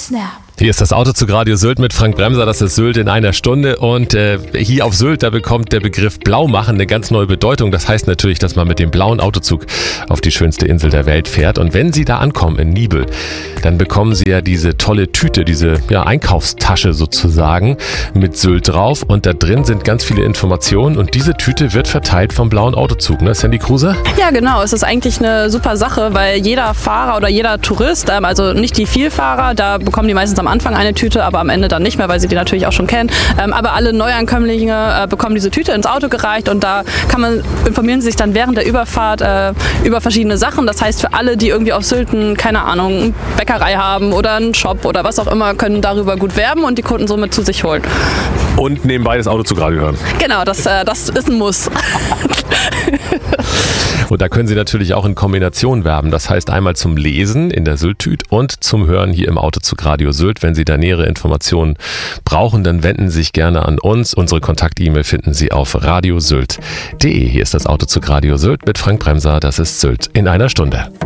Snap. Hier ist das Autozug Radio Sylt mit Frank Bremser, das ist Sylt in einer Stunde und hier auf Sylt, da bekommt der Begriff Blaumachen eine ganz neue Bedeutung. Das heißt natürlich, dass man mit dem blauen Autozug auf die schönste Insel der Welt fährt und wenn Sie da ankommen in Niebel, dann bekommen Sie ja diese tolle Tüte, diese Einkaufstasche sozusagen mit Sylt drauf und da drin sind ganz viele Informationen und diese Tüte wird verteilt vom blauen Autozug, ne Sandy Kruse? Ja genau, es ist eigentlich eine super Sache, weil jeder Fahrer oder jeder Tourist, also nicht die Vielfahrer, da bekommen die meistens am Anfang eine Tüte, aber am Ende dann nicht mehr, weil sie die natürlich auch schon kennen. Aber alle Neuankömmlinge bekommen diese Tüte ins Auto gereicht und da informieren sie sich dann während der Überfahrt über verschiedene Sachen. Das heißt, für alle, die irgendwie auf Sylt, keine Ahnung, eine Bäckerei haben oder einen Shop oder was auch immer, können darüber gut werben und die Kunden somit zu sich holen. Und nebenbei das Autozugradio hören. Genau, das ist ein Muss. Und da können Sie natürlich auch in Kombination werben. Das heißt einmal zum Lesen in der Sylt-Tüte und zum Hören hier im Autozug Radio Sylt. Wenn Sie da nähere Informationen brauchen, dann wenden Sie sich gerne an uns. Unsere Kontakt-E-Mail finden Sie auf radiosylt.de. Hier ist das Autozug Radio Sylt mit Frank Bremser. Das ist Sylt in einer Stunde.